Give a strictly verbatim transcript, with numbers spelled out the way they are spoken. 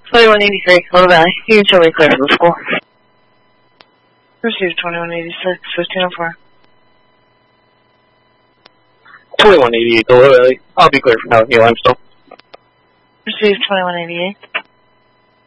twenty-one eighty-three, Little Valley. You can show me clear for the school. Received twenty-one eighty-six, fifteen oh four. twenty-one eighty-eight, Little Valley. I'll be clear for now with New Limestone. Received twenty-one eighty-eight.